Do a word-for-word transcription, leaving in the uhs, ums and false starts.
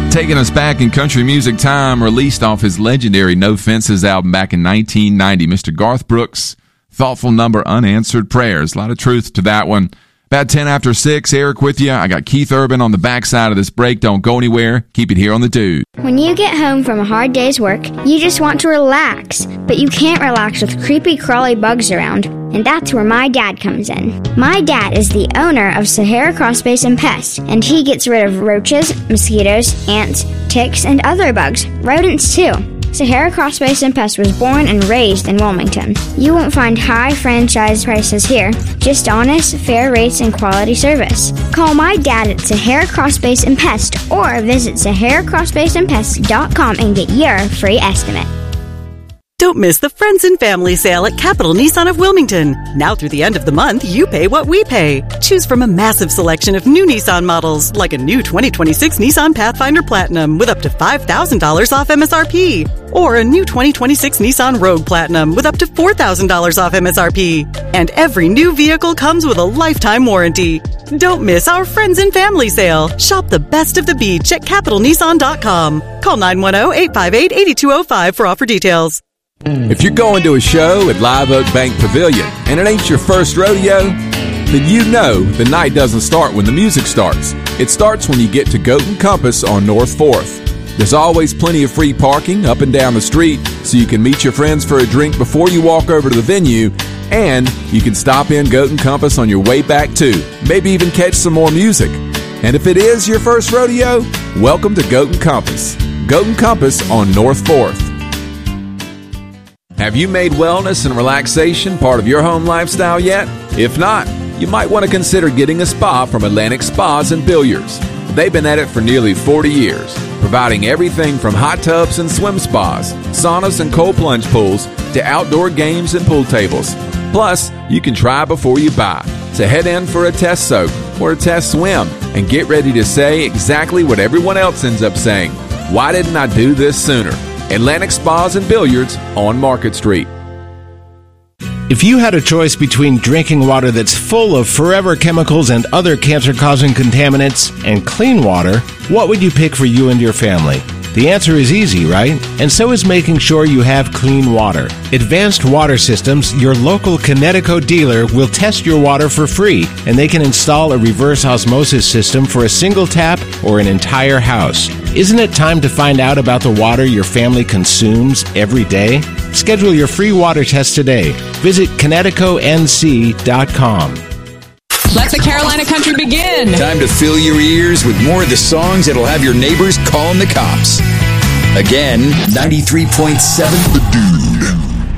Taking us back in country music time, released off his legendary No Fences album back in nineteen ninety, Mister Garth Brooks, thoughtful number, Unanswered Prayers. A lot of truth to that one. About ten after six, Eric with you. I got Keith Urban on the backside of this break. Don't go anywhere. Keep it here on The Dude. When you get home from a hard day's work, you just want to relax, but you can't relax with creepy, crawly bugs around. And that's where my dad comes in. My dad is the owner of Sahara Crawlspace and Pest, and he gets rid of roaches, mosquitoes, ants, ticks, and other bugs. Rodents, too. Sahara Crawlspace and Pest was born and raised in Wilmington. You won't find high franchise prices here, just honest, fair rates and quality service. Call my dad at Sahara Crawlspace and Pest or visit Sahara Crawlspace and Pest dot com and get your free estimate. Don't miss the Friends and Family Sale at Capital Nissan of Wilmington. Now through the end of the month, you pay what we pay. Choose from a massive selection of new Nissan models, like a new twenty twenty-six Nissan Pathfinder Platinum with up to five thousand dollars off M S R P. Or a new twenty twenty-six Nissan Rogue Platinum with up to four thousand dollars off M S R P. And every new vehicle comes with a lifetime warranty. Don't miss our Friends and Family Sale. Shop the best of the beach at Capital Nissan dot com. Call nine one zero, eight five eight, eight two zero five for offer details. If you're going to a show at Live Oak Bank Pavilion and it ain't your first rodeo, then you know the night doesn't start when the music starts. It starts when you get to Goat and Compass on North fourth. There's always plenty of free parking up and down the street, so you can meet your friends for a drink before you walk over to the venue, and you can stop in Goat and Compass on your way back too. Maybe even catch some more music. And if it is your first rodeo, welcome to Goat and Compass. Goat and Compass on North fourth. Have you made wellness and relaxation part of your home lifestyle yet? If not, you might want to consider getting a spa from Atlantic Spas and Billiards. They've been at it for nearly forty years, providing everything from hot tubs and swim spas, saunas and cold plunge pools, to outdoor games and pool tables. Plus, you can try before you buy. So head in for a test soak or a test swim and get ready to say exactly what everyone else ends up saying. Why didn't I do this sooner? Atlantic Spas and Billiards on Market Street. If you had a choice between drinking water that's full of forever chemicals and other cancer-causing contaminants and clean water, what would you pick for you and your family? The answer is easy, right? And so is making sure you have clean water. Advanced Water Systems, your local Connecticut dealer, will test your water for free, and they can install a reverse osmosis system for a single tap or an entire house. Isn't it time to find out about the water your family consumes every day? Schedule your free water test today. Visit Connecticut N C dot com. Let the Carolina country begin. Time to fill your ears with more of the songs that'll have your neighbors calling the cops. Again, ninety-three point seven The Dude.